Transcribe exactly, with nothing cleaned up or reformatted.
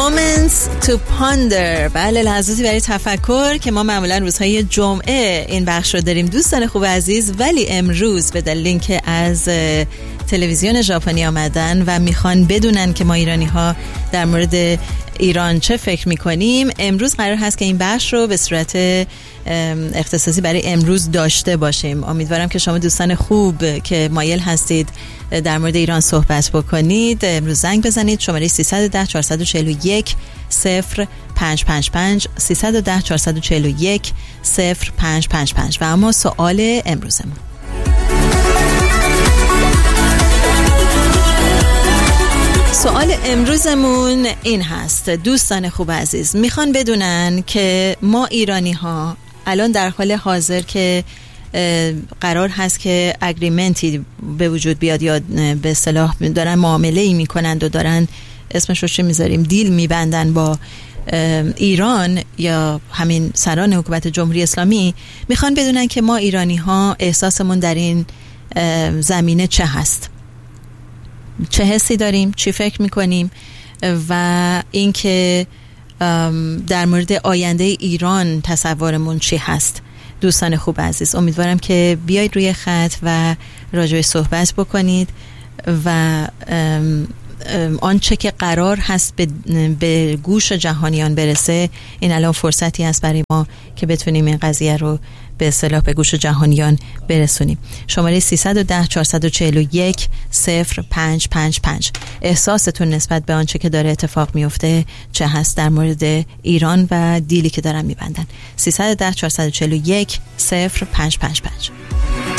Moments to ponder. بله، لحظاتی برای تفکر که ما معمولا روزهای جمعه این بخش رو داریم دوستان خوب عزیز، ولی امروز به دلیل اینکه از تلویزیون ژاپنی آمدن و میخوان بدونن که ما ایرانی ها در مورد ایران چه فکر میکنیم، امروز قرار هست که این بخش رو به صورت اختصاصی برای امروز داشته باشیم. امیدوارم که شما دوستان خوب که مایل هستید در مورد ایران صحبت بکنید امروز زنگ بزنید. شماره سیصد و ده چهارصد و چهل و یک صفر پنج پنج پنج سیصد و ده چهارصد و چهل و یک صفر پنج پنج پنج. و اما سوال امروزمون سوال امروزمون این هست. دوستان خوب عزیز میخوان بدونن که ما ایرانی ها الان در حال حاضر که قرار هست که اگریمنتی به وجود بیاد یا به اصطلاح دارن معامله ای میکنند و دارن اسمش رو چه میذاریم دیل میبندن با ایران یا همین سران حکومت جمهوری اسلامی، میخوان بدونن که ما ایرانی ها احساسمون در این زمینه چه هست، چه حسی داریم، چی فکر میکنیم و اینکه در مورد آینده ایران تصورمون چی هست. دوستان خوب عزیز امیدوارم که بیاید روی خط و راجع به صحبت بکنید و آنچه که قرار هست به, به گوش جهانیان برسه، این الان فرصتی هست برای ما که بتونیم این قضیه رو به اصطلاح به گوش جهانیان برسونیم. شماره سیصد و ده چهارصد و چهل و یک صفر پنج پنج پنج. احساستون نسبت به آنچه که داره اتفاق میفته چه هست در مورد ایران و دیلی که دارن میبندن؟ سیصد و ده چهارصد و چهل و یک صفر پنج پنج پنج.